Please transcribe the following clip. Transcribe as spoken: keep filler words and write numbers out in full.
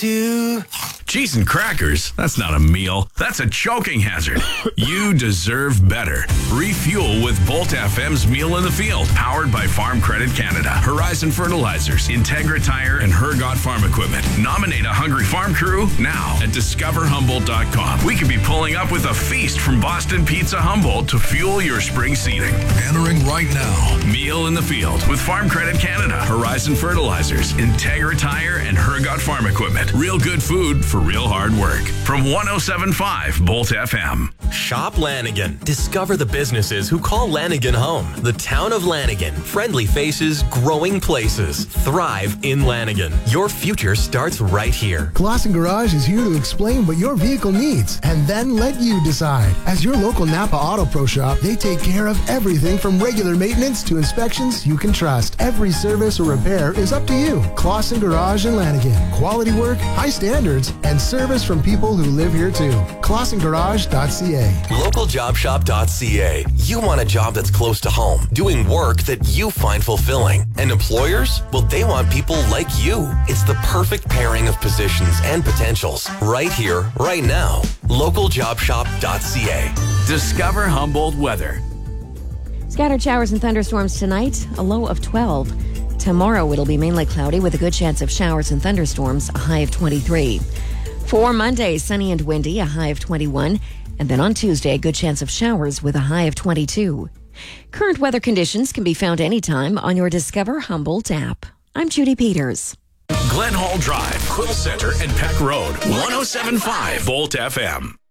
to... Cheese and crackers? That's not a meal. That's a choking hazard. You deserve better. Refuel with Bolt F M's Meal in the Field, powered by Farm Credit Canada, Horizon Fertilizers, Integra Tire, and Hergot Farm Equipment. Nominate a hungry farm crew now at discover humboldt dot com. We could be pulling up with a feast from Boston Pizza Humboldt to fuel your spring seeding. Entering right now. Meal in the Field with Farm Credit Canada, Horizon Fertilizers, Integra Tire, and Hergot Farm Equipment. Real good food for real hard work. From one oh seven point five Bolt F M. Shop Lanigan. Discover the businesses who call Lanigan home. The town of Lanigan. Friendly faces, growing places. Thrive in Lanigan. Your future starts right here. Clausen Garage is here to explain what your vehicle needs and then let you decide. As your local Napa Auto Pro shop, they take care of everything from regular maintenance to inspections you can trust. Every service or repair is up to you. Clausen Garage in Lanigan. Quality work, high standards, and service from people who live here too. clausen garage dot c a. local job shop dot c a. You want a job that's close to home, doing work that you find fulfilling. And employers? Well, they want people like you. It's the perfect pairing of positions and potentials. Right here, right now. local job shop dot c a. Discover Humboldt weather. Scattered showers and thunderstorms tonight, a low of twelve. Tomorrow it'll be mainly cloudy with a good chance of showers and thunderstorms, a high of twenty-three. For Monday, sunny and windy, a high of twenty-one. And then on Tuesday, a good chance of showers with a high of twenty-two. Current weather conditions can be found anytime on your Discover Humboldt app. I'm Judy Peters. Glen Hall Drive, Quill Center, and Peck Road, one oh seven point five Bolt F M.